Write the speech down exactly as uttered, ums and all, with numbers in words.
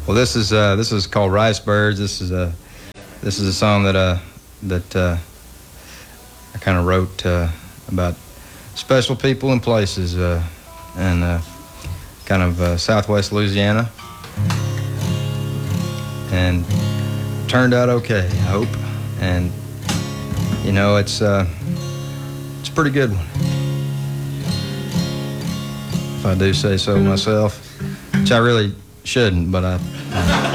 Well, this is uh, this is called Rice Birds. This is a this is a song that uh, that uh, I kind of wrote uh, about special people and places, uh, and uh, kind of uh, Southwest Louisiana, and turned out okay, I hope. And you know, it's uh, it's a pretty good one, if I do say so myself, which I really shouldn't, but I. I